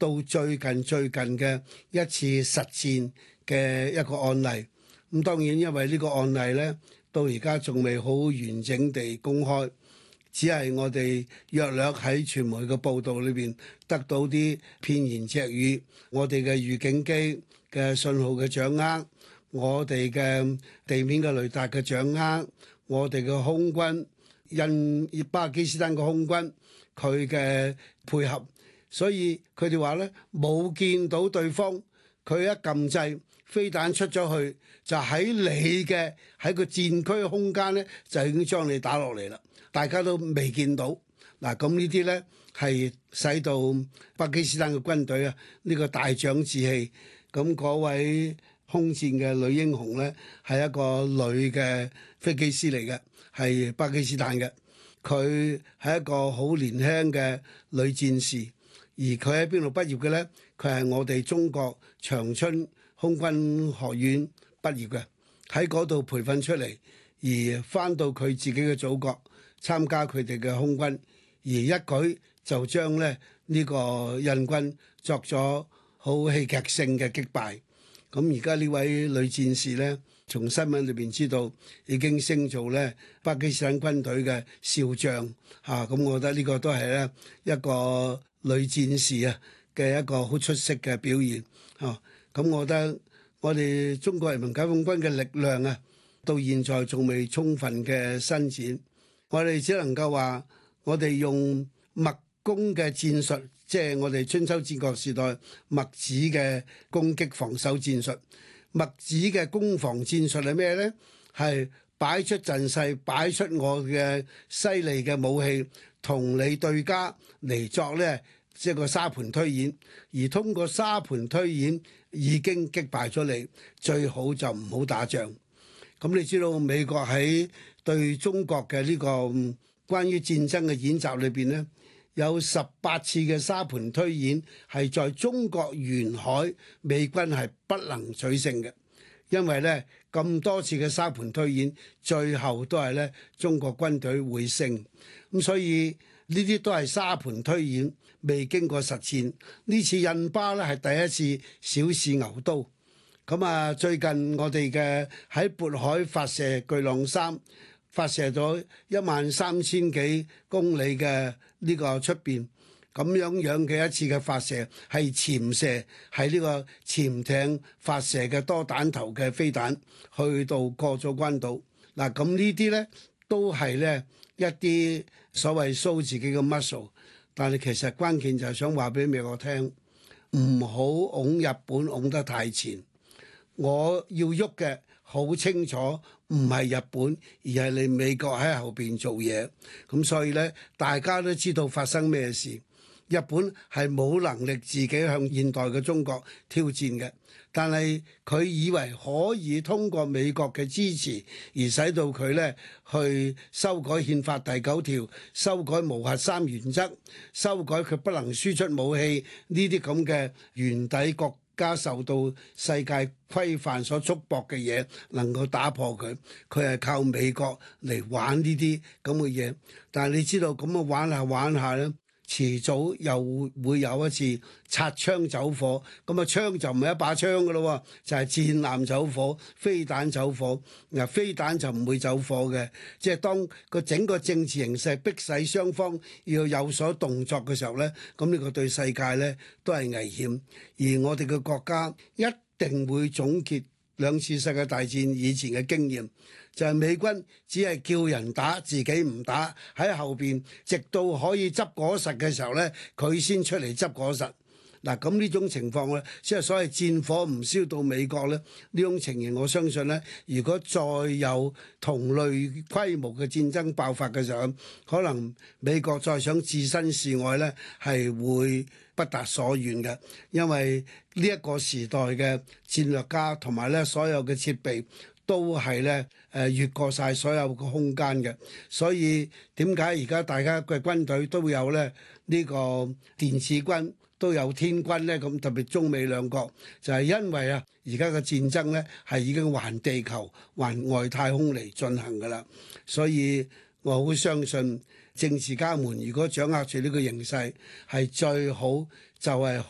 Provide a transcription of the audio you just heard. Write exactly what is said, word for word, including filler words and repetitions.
到最近最近嘅一次實戰嘅一個案例。咁當然因為呢個案例呢，到而家仲未好完整地公開，只係我哋約略喺傳媒嘅報導裏邊得到啲片言隻語，我哋嘅預警機嘅信號嘅掌握，我哋嘅地面嘅雷達嘅掌握，我哋嘅空軍印巴基斯坦嘅空軍佢嘅配合，所以佢哋話咧冇見到對方，佢一撳掣飛彈出咗去，就喺你嘅喺個戰區空間咧，就已經將你打落嚟啦。大家都未見到嗱，咁呢啲咧係使到巴基斯坦嘅軍隊啊，呢個大長志氣。咁嗰位空戰嘅女英雄咧，係一個女嘅飛機師嚟嘅，係巴基斯坦嘅。佢係一個好年輕嘅女戰士，而佢喺邊度畢業嘅咧？佢係我哋中國長春空軍學院畢業嘅，喺嗰度培訓出嚟，而翻到佢自己嘅祖國參加佢哋嘅空軍，而一舉就將咧呢個印軍作咗好戲劇性嘅擊敗。咁而家呢位女戰士咧，從新聞裏邊知道已經升做咧巴基斯坦軍隊嘅少將嚇。咁、啊、我覺得呢個都係咧一個女戰士啊嘅一個好出色嘅表現嚇。咁、啊、我覺得我哋中國人民解放軍嘅力量啊，到現在仲未充分嘅伸展。我哋只能夠話，我哋用默攻嘅戰術，即係我哋春秋戰國時代墨子嘅攻擊防守戰術。墨子嘅攻防戰術係咩呢？係擺出陣勢，擺出我嘅犀利嘅武器，同你對家嚟作呢，即係個沙盤推演。而通過沙盤推演已經擊敗咗你，最好就唔好打仗。咁你知道美國喺對中國嘅呢個關於戰爭嘅演習裏邊呢，有十八次嘅沙盤推演係在中國沿海美軍係不能取勝嘅，因為呢咁多次嘅沙盤推演，最後都係呢中國軍隊會勝。咁所以呢啲都係沙盤推演，未經過實戰。呢次印巴呢係第一次小試牛刀。咁啊，最近我哋嘅喺渤海發射巨浪三，發射咗一萬三千幾公里嘅呢個出邊，咁樣樣嘅一次嘅發射係潛射，係呢個潛艇發射嘅多彈頭嘅飛彈，去到過咗關島。嗱，咁呢啲呢都係呢一啲所謂 show 自己嘅 muscle， 但係其實關鍵就係想話俾美國聽，唔好擁日本擁得太前。我要喐嘅好清楚，唔係日本，而係你美國喺後邊做嘢。咁所以呢，大家都知道發生咩事。日本係冇能力自己向現代嘅中國挑戰嘅，但係佢以為可以通過美國嘅支持，而使到佢呢去修改憲法第九條，修改無核三原則，修改佢不能輸出武器呢啲咁嘅原底國家受到世界規範所束縛嘅嘢，能夠打破佢，佢係靠美國嚟玩呢啲咁嘅嘢。但係你知道咁樣玩下玩下咧，遲早又會有一次擦槍走火。咁啊槍就唔係一把槍㗎咯，就係戰艦走火、飛彈走火。嗱，飛彈就唔會走火嘅，即係當個整個政治形勢迫使雙方要有所動作嘅時候咧，咁呢個對世界咧都係危險。而我哋嘅國家一定會總結兩次世界大戰以前嘅經驗，就係美軍只係叫人打，自己唔打，喺後邊直到可以執果實嘅時候咧，佢先出嚟執果實。嗱，咁呢種情況咧，即係所謂戰火唔燒到美國咧，呢種情形我相信咧，如果再有同類規模嘅戰爭爆發嘅時候，可能美國再想置身事外咧，係會不達所願嘅，因為呢一個時代嘅戰略家同埋咧所有嘅設備都係咧誒越過晒所有個空間嘅，所以點解而家大家嘅軍隊都會有咧呢個電子軍？都有天軍咧，咁特別中美兩國就係因為啊，而家嘅戰爭咧係已經環地球、環外太空嚟進行㗎啦，所以我好相信政治家們如果掌握住呢個形勢，係最好就係